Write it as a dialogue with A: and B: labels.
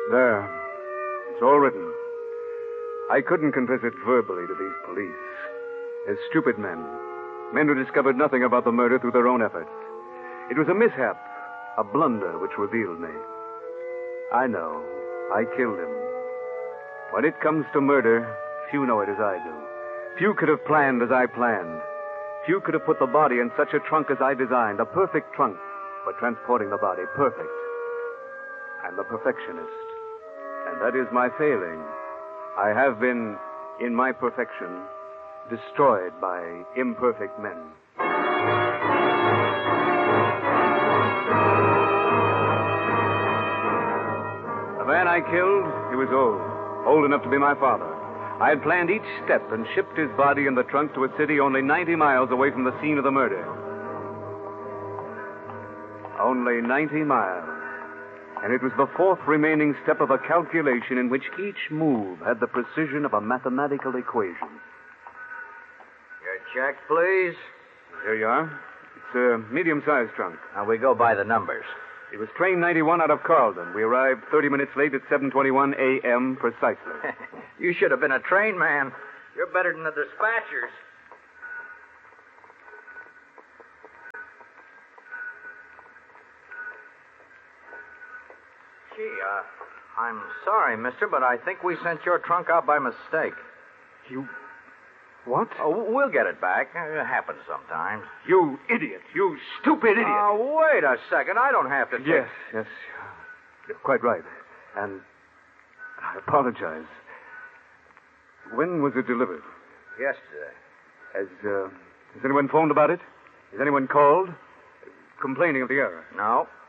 A: There. It's all written. I couldn't confess it verbally to these police. They're stupid men. Men who discovered nothing about the murder through their own efforts. It was a mishap, a blunder which revealed me. I know. I killed him. When it comes to murder, few know it as I do. Few could have planned as I planned. Few could have put the body in such a trunk as I designed. A perfect trunk for transporting the body. Perfect. I'm the perfectionist. And that is my failing. I have been, in my perfection, destroyed by imperfect men. The man I killed, he was old enough to be my father. I had planned each step and shipped his body in the trunk to a city only 90 miles away from the scene of the murder. Only 90 miles. And it was the fourth remaining step of a calculation in which each move had the precision of a mathematical equation.
B: Your check, please.
A: Here you are. It's a medium-sized trunk.
B: Now, we go by the numbers.
A: It was train 91 out of Carlton. We arrived 30 minutes late at 7:21 a.m. precisely.
B: You should have been a train man. You're better than the dispatchers. Gee, I'm sorry, mister, but I think we sent your trunk out by mistake.
A: You... What?
B: Oh, we'll get it back. It happens sometimes.
A: You idiot. You stupid idiot.
B: Wait a second. I don't have to take...
A: Yes. You're quite right. And I apologize. When was it delivered?
B: Yesterday.
A: Has anyone phoned about it? Has anyone called? Complaining of the error?
B: No.